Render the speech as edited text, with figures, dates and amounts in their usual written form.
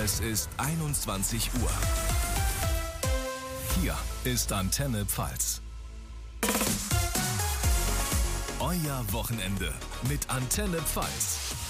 Es ist 21 Uhr. Hier ist Antenne Pfalz. Euer Wochenende mit Antenne Pfalz.